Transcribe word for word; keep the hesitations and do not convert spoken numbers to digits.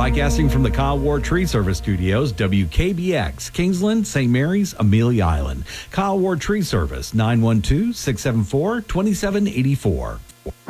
Broadcasting from the Kyle Ward Tree Service Studios, W K B X, Kingsland, Saint Mary's, Amelia Island. Kyle Ward Tree Service, nine one two, six seven four, two seven eight four.